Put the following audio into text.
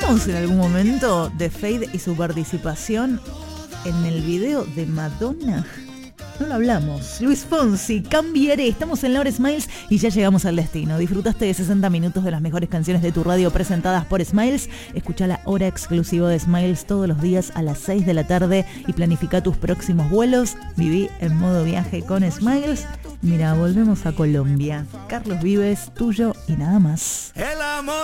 Hablamos en algún momento de Feid y su participación en el video de Madonna. No lo hablamos. Luis Fonsi, Cambiaré. Estamos en Laura Smiles y ya llegamos al destino. ¿Disfrutaste de 60 minutos de las mejores canciones de tu radio presentadas por Smiles? Escucha la hora exclusiva de Smiles todos los días a las 6 de la tarde y planifica tus próximos vuelos. Viví en modo viaje con Smiles. Mira, volvemos a Colombia. Carlos Vives, tuyo y nada más. El amor.